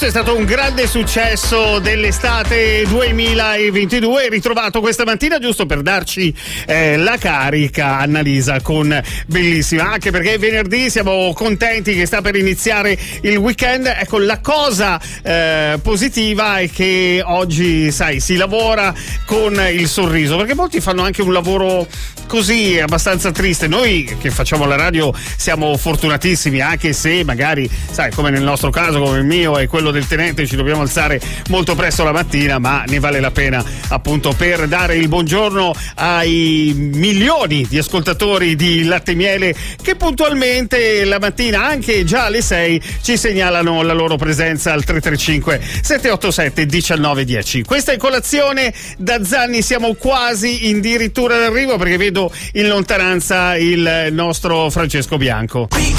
Questo è stato un grande successo dell'estate 2022, ritrovato questa mattina giusto per darci la carica, Annalisa, con bellissima, anche perché venerdì siamo contenti che sta per iniziare il weekend. Ecco, la cosa positiva è che oggi, sai, si lavora con il sorriso, perché molti fanno anche un lavoro così abbastanza triste. Noi che facciamo la radio siamo fortunatissimi, anche se magari, sai, come nel nostro caso, come il mio e quello del tenente, ci dobbiamo alzare molto presto la mattina, ma ne vale la pena appunto per dare il buongiorno ai milioni di ascoltatori di Latte e Miele che puntualmente la mattina, anche già alle 6, ci segnalano la loro presenza al 335 787 1910. Questa è Colazione da Zanni, siamo quasi in dirittura d'arrivo perché vedo in lontananza il nostro Francesco Bianco.